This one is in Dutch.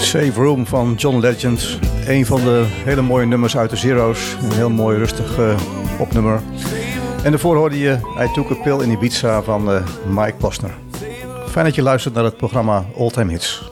Save Room van John Legend. Een van de hele mooie nummers uit de Zero's. Een heel mooi rustig popnummer. En daarvoor hoorde je I Took a Pill in Ibiza van Mike Posner. Fijn dat je luistert naar het programma All Time Hits.